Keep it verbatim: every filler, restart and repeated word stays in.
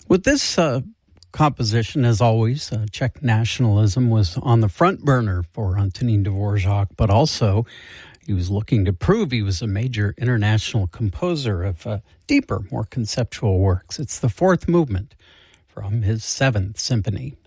With this uh, composition, as always, uh, Czech nationalism was on the front burner for Antonín Dvorak, but also he was looking to prove he was a major international composer of uh, deeper, more conceptual works. It's the fourth movement from his seventh symphony.